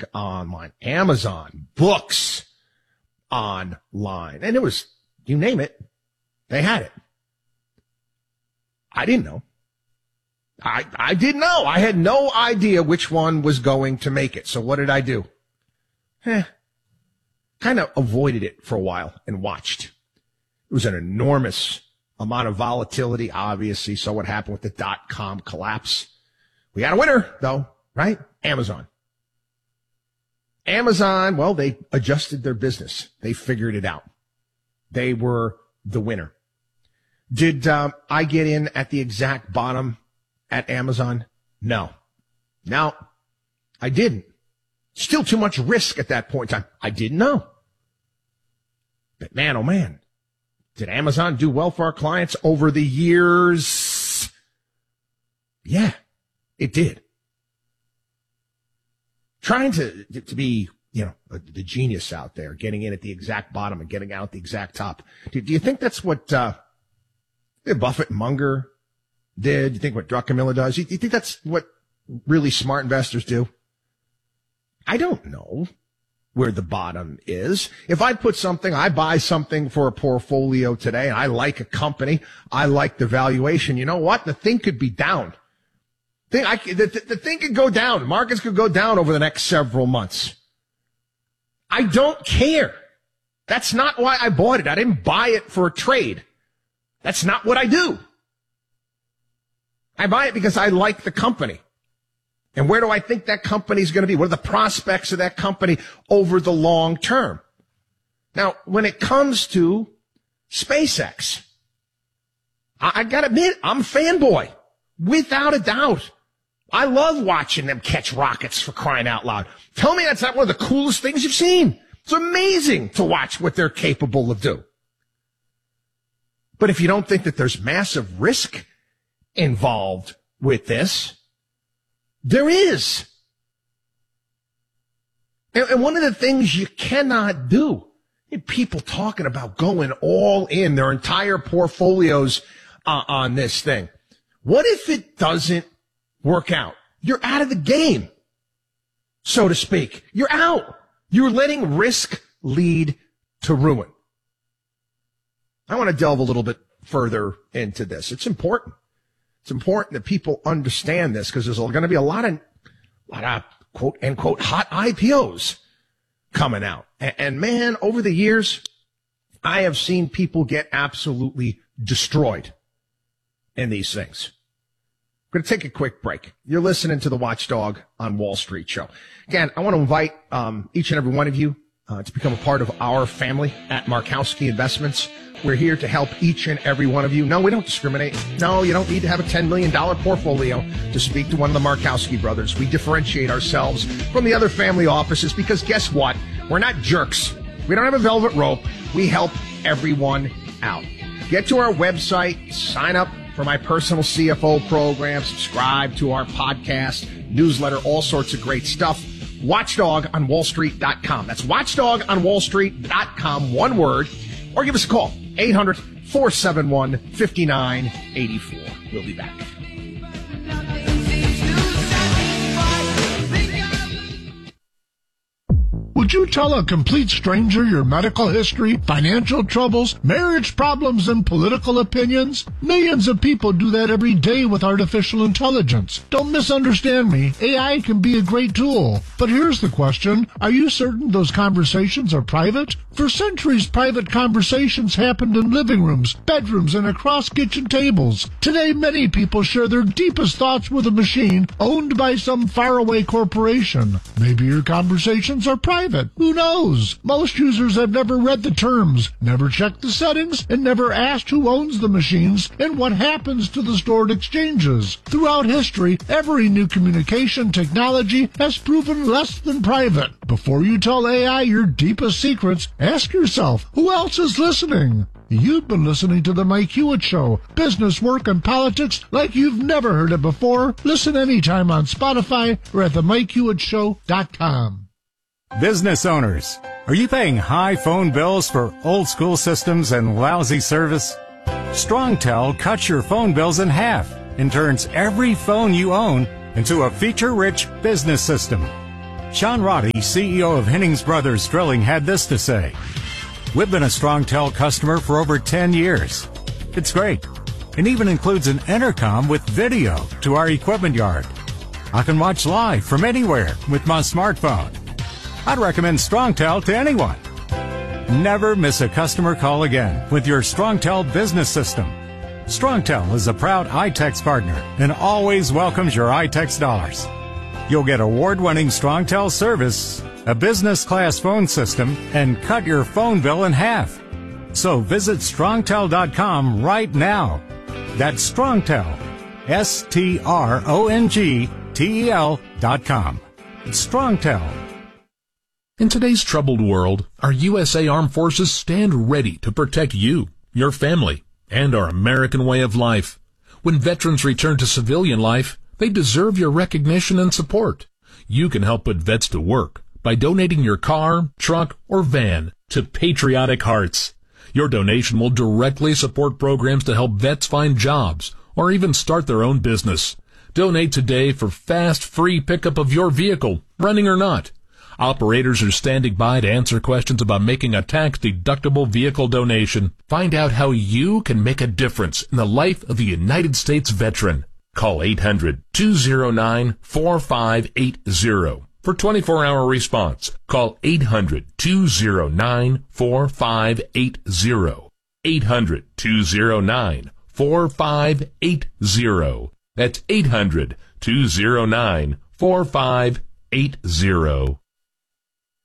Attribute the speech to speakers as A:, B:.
A: online, Amazon, books online. And it was, you name it, they had it. I didn't know. I didn't know. I had no idea which one was going to make it. So what did I do? Kind of avoided it for a while and watched. It was an enormous amount of volatility, obviously. So what happened with the dot-com collapse? We had a winner, though, right? Amazon. Amazon, well, they adjusted their business. They figured it out. They were the winner. Did I get in at the exact bottom at Amazon? No, I didn't. Still too much risk at that point in time. I didn't know. But man, oh man, did Amazon do well for our clients over the years? Yeah, it did. Trying to be, the genius out there, getting in at the exact bottom and getting out at the exact top. Do you think that's what Buffett and Munger did? Do you think what Druckenmiller does? Do you think that's what really smart investors do? I don't know where the bottom is. If I buy something for a portfolio today, and I like a company, I like the valuation, you know what? The thing could be down. The thing could go down. Markets could go down over the next several months. I don't care. That's not why I bought it. I didn't buy it for a trade. That's not what I do. I buy it because I like the company. And where do I think that company's going to be? What are the prospects of that company over the long term? Now, when it comes to SpaceX, I got to admit, I'm a fanboy. Without a doubt. I love watching them catch rockets, for crying out loud. Tell me that's not one of the coolest things you've seen. It's amazing to watch what they're capable of doing. But if you don't think that there's massive risk involved with this, there is. And one of the things you cannot do, people talking about going all in, their entire portfolios on this thing. What if it doesn't work out? You're out of the game, so to speak. You're out. You're letting risk lead to ruin. I want to delve a little bit further into this. It's important. It's important that people understand this because there's going to be a lot of quote unquote hot IPOs coming out. And man, over the years, I have seen people get absolutely destroyed in these things. We're going to take a quick break. You're listening to the Watchdog on Wall Street show. Again, I want to invite each and every one of you to become a part of our family at Markowski Investments. We're here to help each and every one of you. No, we don't discriminate. No, you don't need to have a $10 million portfolio to speak to one of the Markowski brothers. We differentiate ourselves from the other family offices because guess what? We're not jerks. We don't have a velvet rope. We help everyone out. Get to our website, sign up for my personal CFO program, subscribe to our podcast, newsletter, all sorts of great stuff. WatchdogOnWallStreet.com. That's WatchdogOnWallStreet.com, one word, or give us a call, 800-471-5984. We'll be back.
B: Would you tell a complete stranger your medical history, financial troubles, marriage problems, and political opinions? Millions of people do that every day with artificial intelligence. Don't misunderstand me. AI can be a great tool. But here's the question. Are you certain those conversations are private? For centuries, private conversations happened in living rooms, bedrooms, and across kitchen tables. Today, many people share their deepest thoughts with a machine owned by some faraway corporation. Maybe your conversations are private. Who knows? Most users have never read the terms, never checked the settings, and never asked who owns the machines and what happens to the stored exchanges. Throughout history, every new communication technology has proven less than private. Before you tell AI your deepest secrets, ask yourself, who else is listening? You've been listening to The Mike Hewitt Show. Business, work, and politics like you've never heard it before. Listen anytime on Spotify or at themikehewittShow.com.
C: Business owners, are you paying high phone bills for old school systems and lousy service? StrongTel cuts your phone bills in half and turns every phone you own into a feature-rich business system. Sean Roddy, CEO of Hennings Brothers Drilling, had this to say. We've been a StrongTel customer for over 10 years. It's great. It even includes an intercom with video to our equipment yard. I can watch live from anywhere with my smartphone. I'd recommend StrongTel to anyone. Never miss a customer call again with your StrongTel business system. StrongTel is a proud iTex partner and always welcomes your iTex dollars. You'll get award-winning StrongTel service, a business-class phone system, and cut your phone bill in half. So visit StrongTel.com right now. That's StrongTel, StrongTel.com. StrongTel.
D: In today's troubled world, our USA Armed Forces stand ready to protect you, your family, and our American way of life. When veterans return to civilian life, they deserve your recognition and support. You can help put vets to work by donating your car, truck, or van to Patriotic Hearts. Your donation will directly support programs to help vets find jobs or even start their own business. Donate today for fast, free pickup of your vehicle, running or not. Operators are standing by to answer questions about making a tax-deductible vehicle donation. Find out how you can make a difference in the life of a United States veteran. Call 800-209-4580 for 24-hour response. Call 800-209-4580. 800-209-4580. That's 800-209-4580.